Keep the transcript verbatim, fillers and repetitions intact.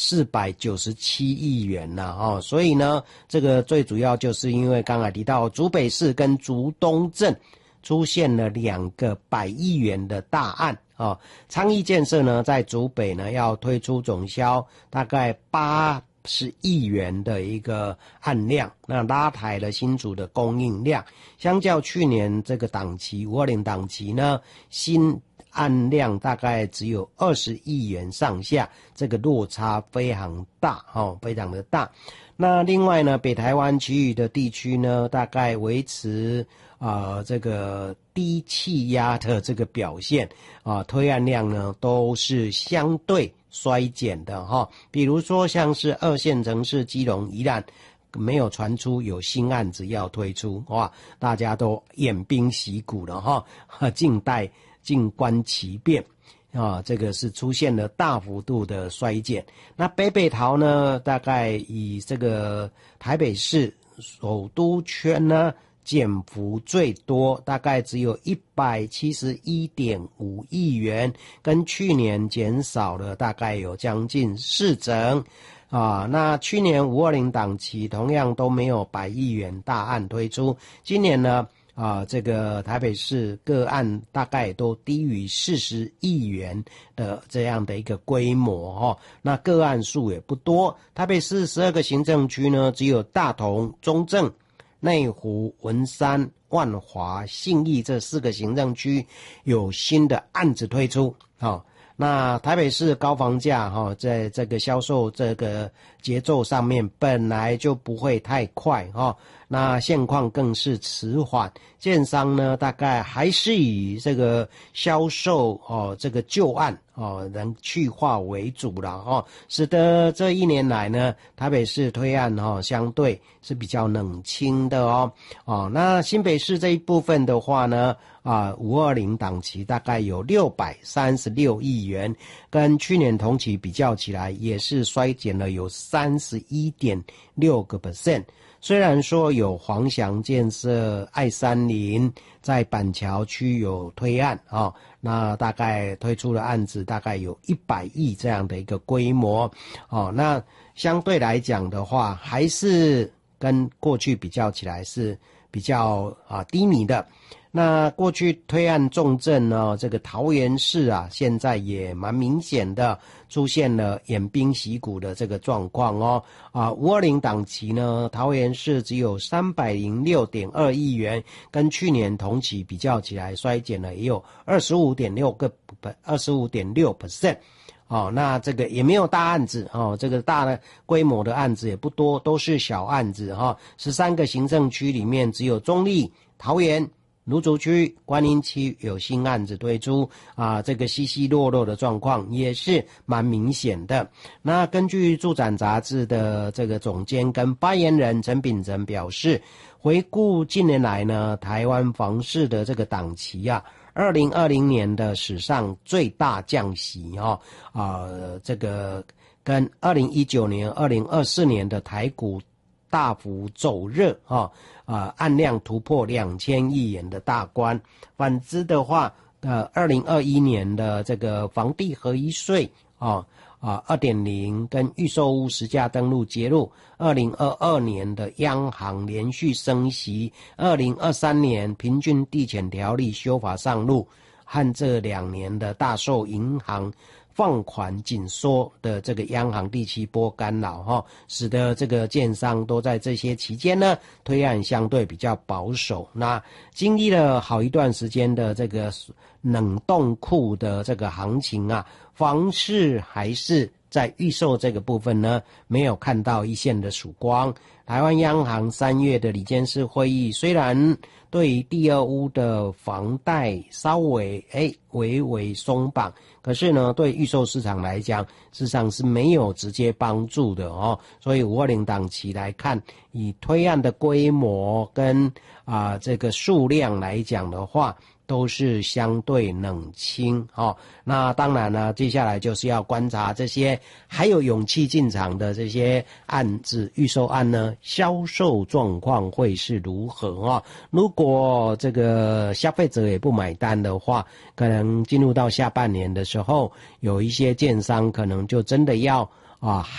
四百九十七亿元了哦，所以呢，这个最主要就是因为刚才提到竹北市跟竹东镇出现了两个百亿元的大案哦，昌邑建设呢在竹北呢要推出总销大概八十亿元的一个案量，那拉抬了新竹的供应量，相较去年这个档期五二零档期呢，新案量大概只有二十亿元上下，这个落差非常大哦，非常的大。那另外呢，北台湾其余的地区呢，大概维持啊、呃、这个低气压的这个表现啊、呃，推案量呢都是相对衰减的哈。比如说像是二线城市基隆、宜兰，没有传出有新案子要推出，哇，大家都偃兵息鼓了哈，静待静观其变。啊，这个是出现了大幅度的衰减。那北北桃呢，大概以这个台北市首都圈呢，减幅最多，大概只有一百七十一点五亿元，跟去年减少了大概有将近四成。啊，那去年五二零档期同样都没有百亿元大案推出，今年呢？啊，这个台北市个案大概都低于四十亿元的这样的一个规模哈、哦，那个案数也不多。台北市十二个行政区呢，只有大同、中正、内湖、文山、万华、信义这四个行政区有新的案子推出。好、哦，那台北市高房价哈、哦，在这个销售这个节奏上面本来就不会太快哈、哦。那现况更是迟缓，建商呢大概还是以这个销售哦这个旧案哦能去化为主了哦，使得这一年来呢台北市推案哦相对是比较冷清的哦哦，那新北市这一部分的话呢啊五二零档期大概有六百三十六亿元，跟去年同期比较起来也是衰减了有 百分之三十一点六。虽然说有黄翔建设、爱山林在板桥区有推案啊、哦，那大概推出的案子大概有一百亿这样的一个规模哦，那相对来讲的话，还是跟过去比较起来是比较啊低迷的。那过去推案重镇呢，这个桃园市啊，现在也蛮明显的出现了偃兵息鼓的这个状况哦。啊，五二零档期呢，桃园市只有 三百零六点二亿元，跟去年同期比较起来衰减了也有 二十五点六个 二十五点六 percent。哦，那这个也没有大案子哦，这个大的规模的案子也不多，都是小案子哈、哦。十三个行政区里面，只有中坜、桃园、芦竹区、观音区有新案子推出啊，这个稀稀落落的状况也是蛮明显的。那根据住展杂志的这个总监跟发言人陈秉诚表示，回顾近年来呢，台湾房市的这个档期啊，二零二零年的史上最大降息哦，啊、呃，这个跟二零一九年、二零二四年的台股大幅走热啊。啊，案量突破两千亿元的大关。反之的话，呃，二零二一年的这个房地合一税啊啊 二点零 跟预售屋实价登录揭露，二零二二年的央行连续升息，二零二三年平均地权条例修法上路，和这两年的大受银行放款紧缩的这个央行第七波干扰哈，使得这个建商都在这些期间呢推案相对比较保守。那经历了好一段时间的这个冷冻库的这个行情啊，房市还是在预售这个部分呢没有看到一线的曙光。台湾央行三月的理监事会议虽然对于第二屋的房贷稍微诶微微松绑，可是呢对预售市场来讲事实上是没有直接帮助的哦。所以五二零档期来看，以推案的规模跟啊、呃、这个数量来讲的话，都是相对冷清哦。那当然呢，接下来就是要观察这些还有勇气进场的这些案子预售案呢，销售状况会是如何哦。如果这个消费者也不买单的话，可能进入到下半年的时候，有一些建商可能就真的要啊